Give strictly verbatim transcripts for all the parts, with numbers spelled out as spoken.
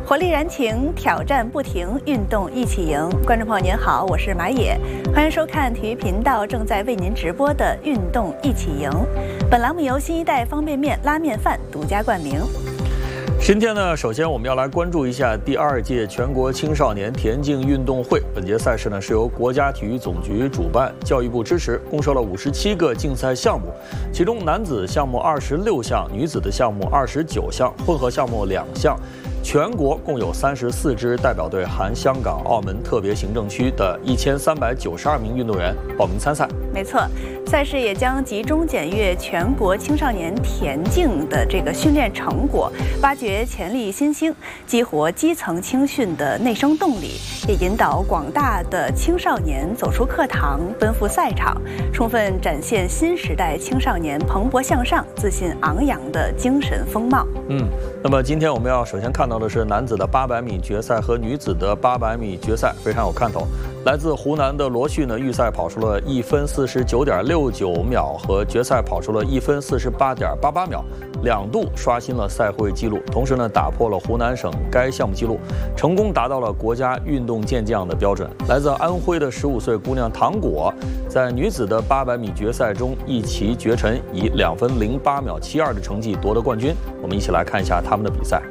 活力燃情，挑战不停，运动一起赢。观众朋友您好，我是马野，欢迎收看体育频道正在为您直播的《运动一起赢》。本栏目由新一代方便面拉面饭独家冠名。 今天呢，首先我们要来关注一下第二届全国青少年田径运动会。本届赛事呢是由国家体育总局主办，教育部支持，共设了五十七个竞赛项目，其中男子项目二十六项，女子的项目二十九项，混合项目两项。全国共有三十四支代表队，含香港、澳门特别行政区的一千三百九十二名运动员报名参赛。 没错，赛事也将集中检阅全国青少年田径的这个训练成果，挖掘潜力新星，激活基层青训的内生动力，也引导广大的青少年走出课堂，奔赴赛场，充分展现新时代青少年蓬勃向上、自信昂扬的精神风貌。 嗯，那么今天我们要首先看到的是男子的八百米决赛和女子的八百米决赛，非常有看头。来自湖南的罗旭呢，预赛跑出了一分四十九点六九秒，和决赛跑出了一分四十八点八八秒，两度刷新了赛会纪录，同时呢打破了湖南省该项目纪录，成功达到了国家运动健将的标准。来自安徽的十五岁姑娘唐果，在女子的八百米决赛中一骑绝尘，以两分零八秒七二的成绩夺得冠军。我们一起来看一下他们的比赛。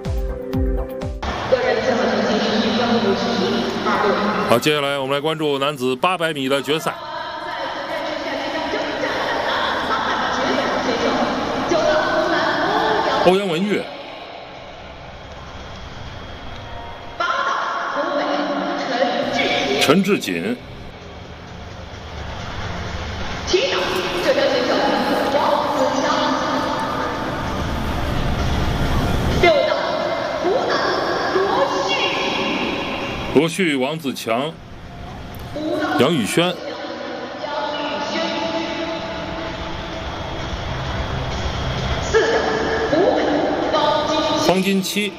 好，接下来我们来关注男子八百米的决赛。欧阳文跃、陈志锦、罗旭、王子强、杨宇轩、方金七，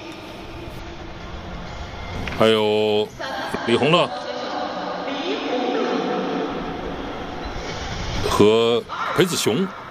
还有李洪乐和裴子雄。